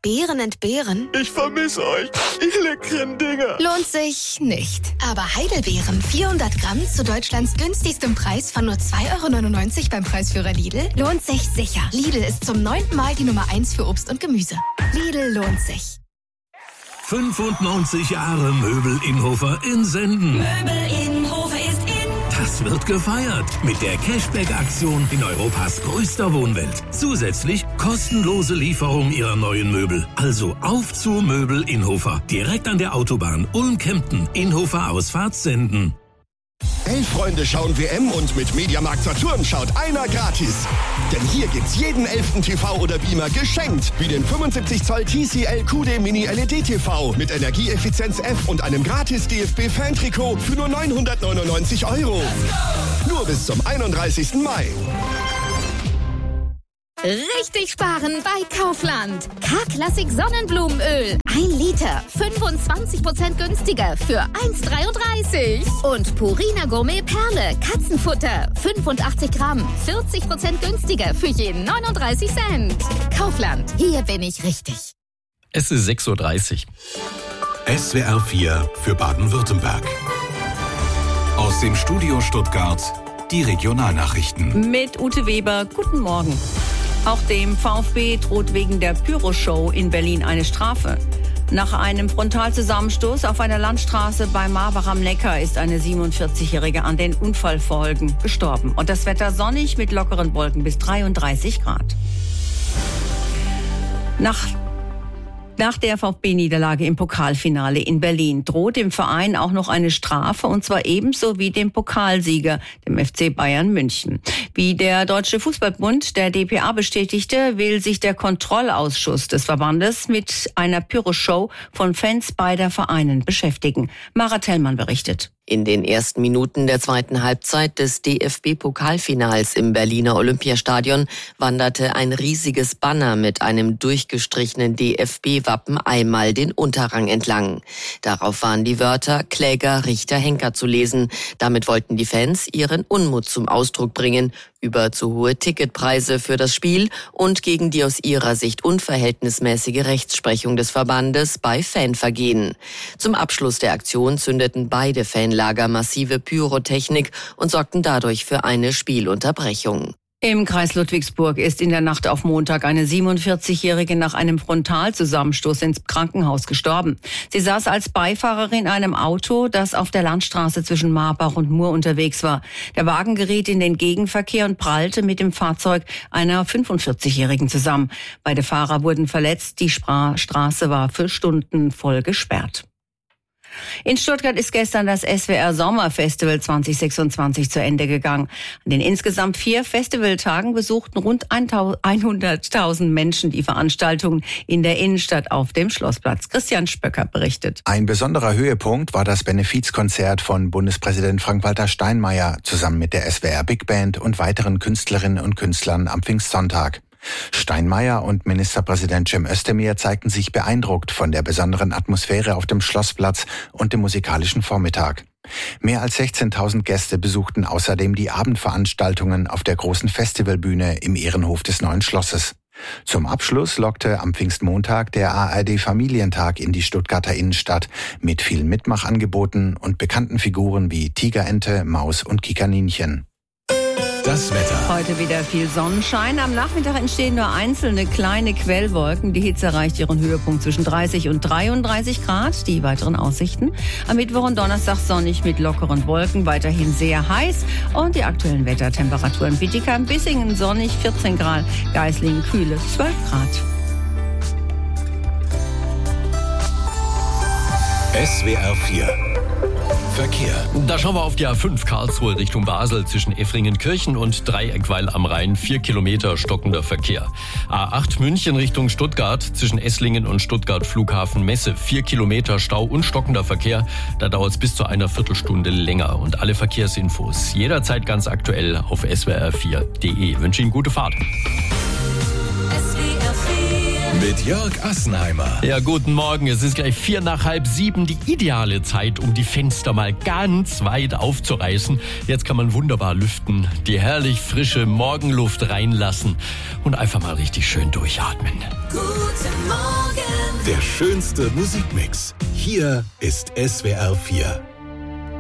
Beeren entbehren? Ich vermisse euch, ihr leckeren Dinger. Lohnt sich nicht. Aber Heidelbeeren 400 Gramm zu Deutschlands günstigstem Preis von nur 2,99 € beim Preisführer Lidl lohnt sich sicher. Lidl ist zum 9. Mal die Nummer 1 für Obst und Gemüse. Lidl lohnt sich. 95 Jahre Möbel Innhofer in Senden. Möbel Innhofer ist in. Das wird gefeiert mit der Cashback-Aktion in Europas größter Wohnwelt. Zusätzlich kostenlose Lieferung Ihrer neuen Möbel. Also auf zu Möbel Innhofer. Direkt an der Autobahn Ulm-Kempten. Innhofer Ausfahrt Senden. 11 Freunde schauen WM und mit Mediamarkt Saturn schaut einer gratis. Denn hier gibt's jeden 11. TV oder Beamer geschenkt. Wie den 75 Zoll TCL QD Mini LED TV mit Energieeffizienz F und einem gratis DFB-Fan-Trikot für nur 999 €. Nur bis zum 31. Mai. Richtig sparen bei Kaufland. K-Klassik Sonnenblumenöl. 1 Liter. 25% günstiger für 1,33. Und Purina Gourmet Perle. Katzenfutter. 85 Gramm. 40% günstiger für jeden 39 Cent. Kaufland. Hier bin ich richtig. Es ist 6:30 Uhr. SWR 4 für Baden-Württemberg. Aus dem Studio Stuttgart die Regionalnachrichten. Mit Ute Weber. Guten Morgen. Auch dem VfB droht wegen der Pyroshow in Berlin eine Strafe. Nach einem Frontalzusammenstoß auf einer Landstraße bei Marbach am Neckar ist eine 47-Jährige an den Unfallfolgen gestorben. Und das Wetter sonnig mit lockeren Wolken bis 33 Grad. Nach der VfB-Niederlage im Pokalfinale in Berlin droht dem Verein auch noch eine Strafe, und zwar ebenso wie dem Pokalsieger, dem FC Bayern München. Wie der Deutsche Fußballbund, der dpa, bestätigte, will sich der Kontrollausschuss des Verbandes mit einer Pyroshow von Fans beider Vereinen beschäftigen. Mara Tellmann berichtet. In den ersten Minuten der zweiten Halbzeit des DFB-Pokalfinals im Berliner Olympiastadion wanderte ein riesiges Banner mit einem durchgestrichenen DFB-Wappen einmal den Unterrang entlang. Darauf waren die Wörter Kläger, Richter, Henker zu lesen. Damit wollten die Fans ihren Unmut zum Ausdruck bringen über zu hohe Ticketpreise für das Spiel und gegen die aus ihrer Sicht unverhältnismäßige Rechtsprechung des Verbandes bei Fanvergehen. Zum Abschluss der Aktion zündeten beide Fanlager massive Pyrotechnik und sorgten dadurch für eine Spielunterbrechung. Im Kreis Ludwigsburg ist in der Nacht auf Montag eine 47-Jährige nach einem Frontalzusammenstoß ins Krankenhaus gestorben. Sie saß als Beifahrerin in einem Auto, das auf der Landstraße zwischen Marbach und Mur unterwegs war. Der Wagen geriet in den Gegenverkehr und prallte mit dem Fahrzeug einer 45-Jährigen zusammen. Beide Fahrer wurden verletzt. Die Straße war für Stunden voll gesperrt. In Stuttgart ist gestern das SWR Sommerfestival 2026 zu Ende gegangen. An den insgesamt 4 Festivaltagen besuchten rund 100.000 Menschen die Veranstaltungen in der Innenstadt auf dem Schlossplatz. Christian Spöcker berichtet. Ein besonderer Höhepunkt war das Benefizkonzert von Bundespräsident Frank-Walter Steinmeier zusammen mit der SWR Big Band und weiteren Künstlerinnen und Künstlern am Pfingstsonntag. Steinmeier und Ministerpräsident Cem Özdemir zeigten sich beeindruckt von der besonderen Atmosphäre auf dem Schlossplatz und dem musikalischen Vormittag. Mehr als 16.000 Gäste besuchten außerdem die Abendveranstaltungen auf der großen Festivalbühne im Ehrenhof des Neuen Schlosses. Zum Abschluss lockte am Pfingstmontag der ARD Familientag in die Stuttgarter Innenstadt mit vielen Mitmachangeboten und bekannten Figuren wie Tigerente, Maus und Kikaninchen. Das Wetter. Heute wieder viel Sonnenschein. Am Nachmittag entstehen nur einzelne kleine Quellwolken. Die Hitze erreicht ihren Höhepunkt zwischen 30 und 33 Grad. Die weiteren Aussichten: am Mittwoch und Donnerstag sonnig mit lockeren Wolken, weiterhin sehr heiß. Und die aktuellen Wettertemperaturen: Bietigheim-Bissingen sonnig 14 Grad, Geislingen kühle 12 Grad. SWR 4 Verkehr. Da schauen wir auf die A5 Karlsruhe Richtung Basel zwischen Effringenkirchen und Dreieckweil am Rhein. 4 Kilometer stockender Verkehr. A8 München Richtung Stuttgart zwischen Esslingen und Stuttgart Flughafen Messe. 4 Kilometer Stau und stockender Verkehr. Da dauert es bis zu einer Viertelstunde länger. Und alle Verkehrsinfos jederzeit ganz aktuell auf swr4.de. Wünsche Ihnen gute Fahrt. Mit Jörg Assenheimer. Ja, guten Morgen. Es ist gleich 6:45, die ideale Zeit, um die Fenster mal ganz weit aufzureißen. Jetzt kann man wunderbar lüften, die herrlich frische Morgenluft reinlassen und einfach mal richtig schön durchatmen. Guten Morgen. Der schönste Musikmix. Hier ist SWR 4.